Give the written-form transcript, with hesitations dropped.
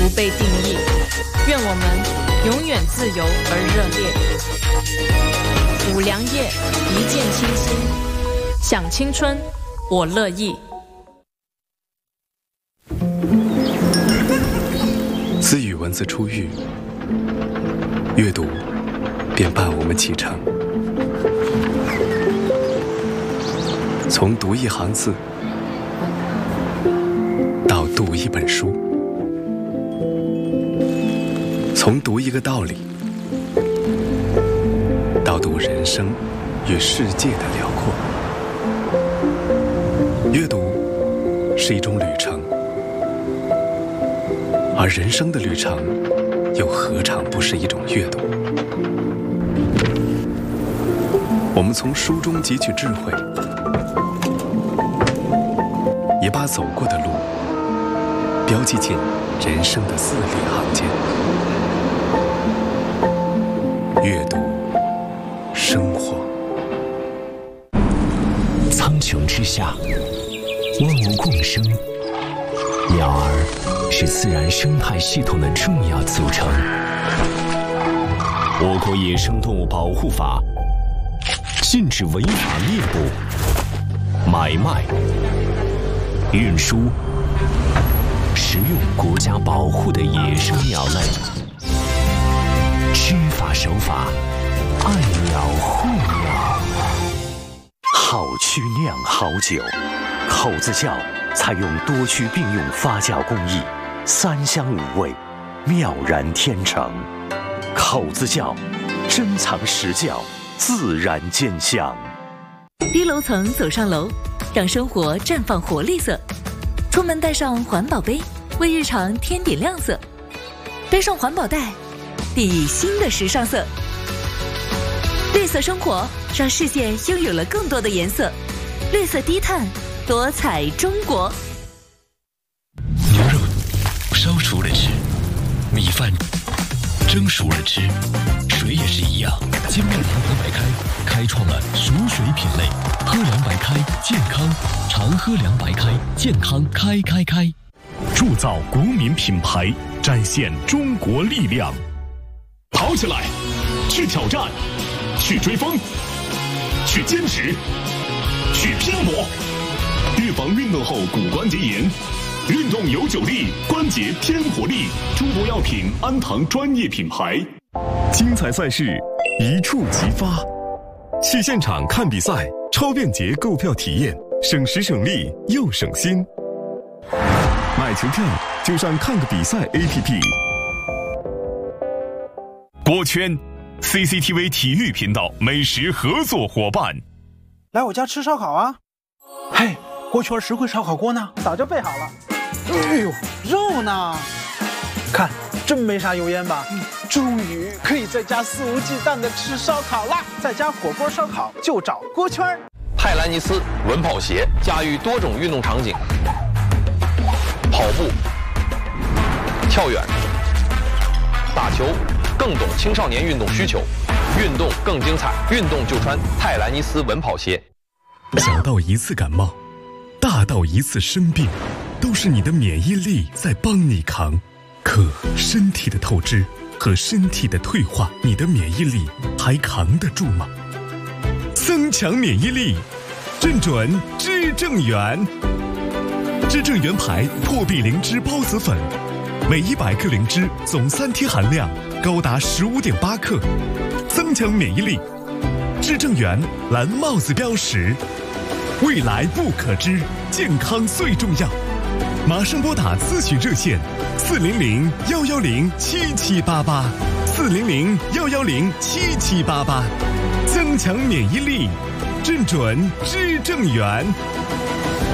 不被定义。愿我们永远自由而热烈。五粮液，一见倾心，想青春，我乐意。 自语文字出狱，阅读便伴我们启程。从读一行字到读一本书，从读一个道理到读人生与世界的辽阔。阅读是一种旅程，而人生的旅程又何尝不是一种阅读？我们从书中汲取智慧，也把走过的路标记进人生的字里行间。阅读生活。 苍穹之下，万物共生，鸟儿是自然生态系统的重要组成。我国野生动物保护法禁止违法猎捕、买卖、运输、食用国家保护的野生鸟类。知法守法，爱鸟护鸟。 好曲酿好酒，口子窖采用多区并用发酵工艺，3香5味，妙然天成。口子窖珍藏实窖，自然见香。 低楼层走上楼，让生活绽放活力色。出门带上环保杯，为日常添点亮色。背上环保袋，定义新的时尚色。绿色生活让世界拥有了更多的颜色。绿色低碳，多彩中国。 牛肉烧熟了吃，米饭蒸熟了吃，水也是一样。金麦堂和白开开创了熟水品类，喝凉白开，健康，常喝凉白开，健康开。 铸造国民品牌，展现中国力量。跑起来，去挑战，去追风，去坚持，去拼搏。预防运动后骨关节炎，运动有9力，关节添活力。中国药品安堂专业品牌。精彩赛事一触即发，去现场看比赛，超便捷购票体验，省时省力又省心。买球票就上看个比赛 APP。锅圈 CCTV 体育频道美食合作伙伴。 来我家吃烧烤啊！嘿，锅圈实惠烧烤锅呢？早就备好了。哎呦，肉呢？看，真没啥油烟吧？终于可以在家肆无忌惮的吃烧烤啦！在家火锅烧烤就找锅圈。 泰兰尼斯稳跑鞋驾驭多种运动场景，跑步、跳远、打球，更懂青少年运动需求，运动更精彩，运动就穿泰兰尼斯稳跑鞋。 小到一次感冒，大到一次生病，都是你的免疫力在帮你扛。可身体的透支和身体的退化，你的免疫力还扛得住吗？增强免疫力，正准知正元。知正元牌破壁灵芝孢子粉，每100克灵芝总3天含量高达15.8克，增强免疫力。知正元蓝帽子标识，未来不可知，健康最重要。马上拨打咨询热线400-110-7788，400-110-7788，增强免疫力，正准知正元。